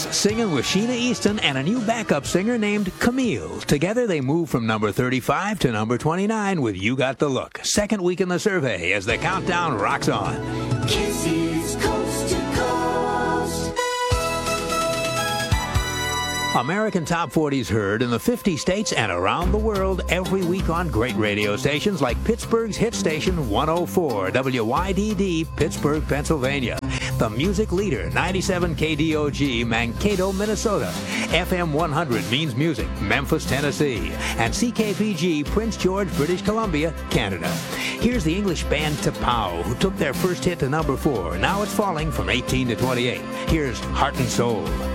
singing with Sheena Easton and a new backup singer named Camille. Together they move from number 35 to number 29 with You Got the Look. Second week in the survey as the countdown rocks on. Kisses coast to coast. American Top 40s heard in the 50 states and around the world every week on great radio stations like Pittsburgh's hit station 104 WYDD, Pittsburgh, Pennsylvania. The music leader, 97 KDOG, Mankato, Minnesota. FM 100 Means Music, Memphis, Tennessee. And CKPG, Prince George, British Columbia, Canada. Here's the English band T'Pau, who took their first hit to number 4. Now it's falling from 18 to 28. Here's Heart and Soul.